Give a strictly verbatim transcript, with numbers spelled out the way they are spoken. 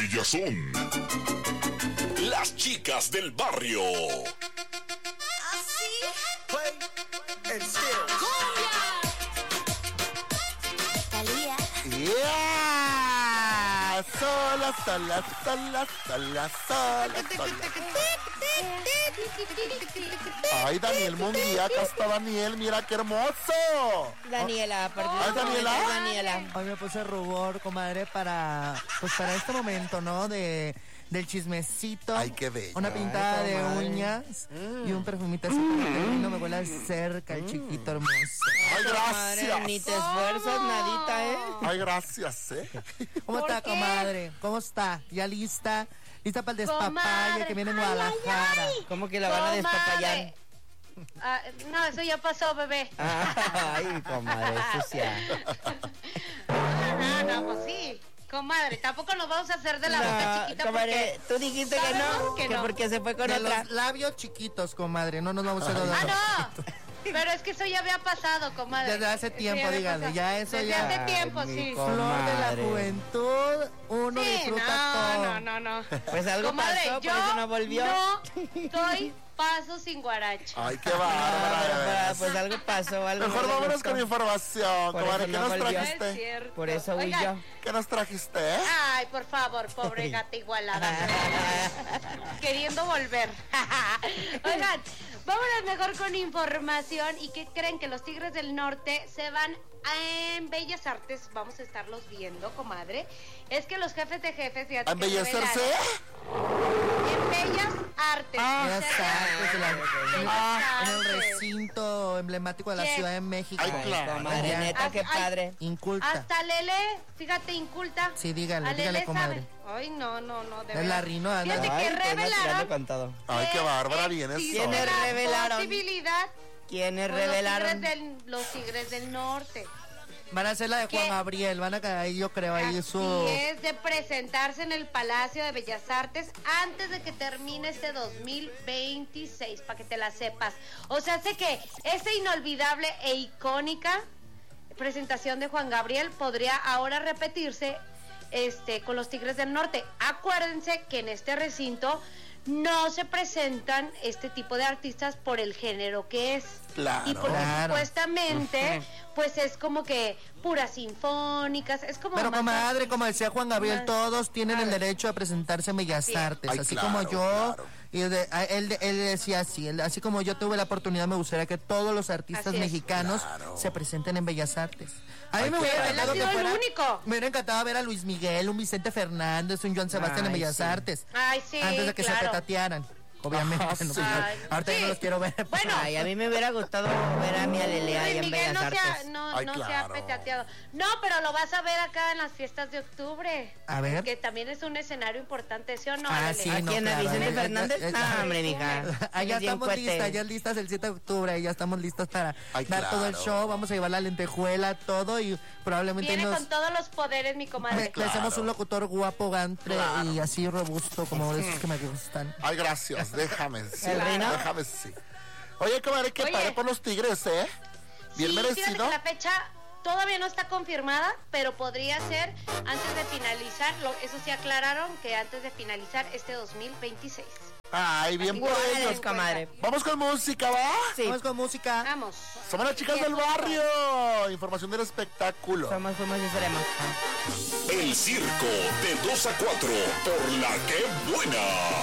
Ellas son las chicas del barrio. ¿Así? Play and still. Talía. Yeah. Sola, sola, sola, sola, sola, sola. Ay, Daniel Munguía, acá está Daniel, mira qué hermoso. Daniela, perdón. ¿Ah, Daniela? Daniela. Hoy me puse rubor, comadre, para pues para este momento, ¿no? De del chismecito. Ay, qué bello. Una pintada Ay, de comadre. uñas y un perfumito así como que no me huele cerca, el chiquito hermoso. Ay, Comadre, gracias. ni te esfuerzas, nadita, ¿eh? Ay, gracias, ¿eh? ¿Cómo ¿Por está, qué? comadre? ¿Cómo está? ¿Ya lista? ¿Lista para el despapalle Comadre. que viene en Ay, ay, Guadalajara? ay. ¿Cómo que la van a despapallar? Comadre. Ah, no, eso ya pasó, bebé. Ay, comadre, sucia. No, no, pues sí. Comadre, tampoco nos vamos a hacer de la boca chiquita comadre, porque tú dijiste que sabemos no, que que no. porque se fue con De otra. los labios chiquitos, comadre, no nos vamos a hacer los Ah, no. Pero es que eso ya había pasado, comadre. Desde hace Eso tiempo, ya había dígale, pasado. ya eso Desde ya- hace tiempo, Ay, mi sí. comadre. Flor de la Comadre. juventud, uno Sí, disfruta no, todo. no, no, no. Pues algo Comadre, pasó, por yo eso no volvió. no doy paso sin guarache. Ay, qué Ah, bárbara. de pero, veras. pues algo pasó, algo Mejor no le vámonos gustó. con información, Por comadre. eso ¿Qué no nos volvió. No es trajiste? cierto. Por eso huí Oigan, yo. ¿Qué nos trajiste? Ay, por favor, pobre gata igualada. Queriendo volver. Oigan, vámonos mejor con información. ¿Y qué creen? Que los Tigres del Norte se van en Bellas Artes. Vamos a estarlos viendo, comadre. Es que los jefes de jefes, fíjate ¿A que embellecerse? revelaron- En Bellas Artes. Ah, O sea, exacto, pues, en la- Bellas Ah, en el Artes. recinto emblemático de la ¿Qué? Ciudad de México. Ay, claro. Comadre, Ya. neta, qué Ay, ay. padre. Inculta. Hasta Lele, fíjate, inculta. Sí, dígale, A Lele dígale, comadre. sabe. Ay, no, no, no, de Es verdad. la rino, anda. Fíjate que Ay, pues, no, tirando revelaron con todo. Ay, qué que bárbara vienes. existe ¿Quiénes la revelaron? posibilidad ¿Quiénes con los revelaron? tigres, del, los Tigres del Norte. Van a hacer la de Juan ¿Qué? Gabriel, van a caer, yo creo, ahí Así su... es, de presentarse en el Palacio de Bellas Artes antes de que termine este dos mil veintiséis, para que te la sepas. O sea, sé que esta inolvidable e icónica presentación de Juan Gabriel podría ahora repetirse este, con los Tigres del Norte. Acuérdense que en este recinto no se presentan este tipo de artistas por el género que es. Claro. Y porque Claro. supuestamente, pues es como que puras sinfónicas, es como Pero más comadre, como decía Juan Gabriel, más- todos tienen el claro. derecho a presentarse en Bellas Sí. Artes, Ay, así claro, como yo, claro. y de- a- él, él decía así, él- así como yo tuve la oportunidad, me gustaría que todos los artistas Así es. mexicanos Claro. se presenten en Bellas Artes. A mí Ay, me qué hubiera padre. encantado Él que ha sido el fuera, único. me hubiera encantado ver a Luis Miguel, un Vicente Fernández, un Joan Sebastián en Ay, Bellas sí. Artes, Ay, sí, antes de que se claro. petatearan. Obviamente, Ajá, no, sí. Ay, ahorita ya sí. no los quiero ver. Bueno, Ay, a mí me hubiera gustado ver a mi Alele ahí Luis en Miguel Bellas no, se ha, Artes. no, Ay, no se ha claro. petateado. No, pero lo vas a ver acá en las fiestas de octubre. A ver. Que también es un escenario importante, ¿sí o no? Ah, Alele? sí, ¿A no, quién? ¿A claro, Vicente ya- ya- Fernández? ya- Ah, hombre, mija. Allá Eres bien estamos cuete. listas, ya listas el siete de octubre, ya estamos listas para Ay, dar todo el claro. show, vamos a llevar la lentejuela, todo y probablemente Viene nos con todos los poderes, mi me- comadre. le hacemos un locutor guapo, gantre Claro. y así robusto como de esos que me gustan. Ay, gracias, déjame. Sí, ¿El reino? déjame, sí. Oye, comadre, qué Oye. padre por los Tigres, ¿eh? Bien Sí, fíjate merecido. que la fecha todavía no está confirmada, pero podría ser antes de finalizar. Lo, eso sí aclararon que antes de finalizar este dos mil veintiséis. Ay, bien por Igual, ellos. Pues, comadre. Vamos con música, ¿va? Sí, Vamos con música. Vamos. Somos las chicas Qué del gusto. barrio. Información del espectáculo. somos, fuimos y seremos. El circo de dos a cuatro por la que buena.